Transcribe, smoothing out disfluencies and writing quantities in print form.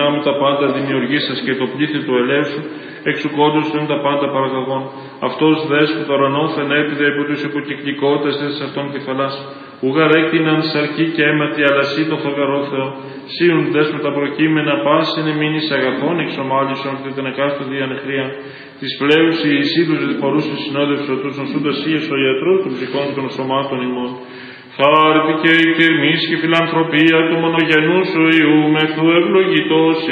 μου τα πάντα δημιουργήσας και το πλήθη του ελέου σου, εξουκόντως του τα πάντα παραγωγών. Αυτός δες που το ουρανό φαινέπηδε από τους υποκυκλικότητες της αυτών κεφαλάς. Ουγαρ έκτειναν σαρκή και αίματι, αλλά σύ το φοβερό Θεό. Σύουν δες με τα προκείμενα πάσιν εμείνης αγαθών εξομάλισον και την εκάστοτε ανεχρία. Της πλέους η εσύ τους διπορούς της συνόδευσης τους νοσούντας ίες ο ιατρός των ψυχών των σωμάτων ημών. Χάρτη και εμείς και φιλανθρωπία του μονογενού σου Υιού με του ευλογητός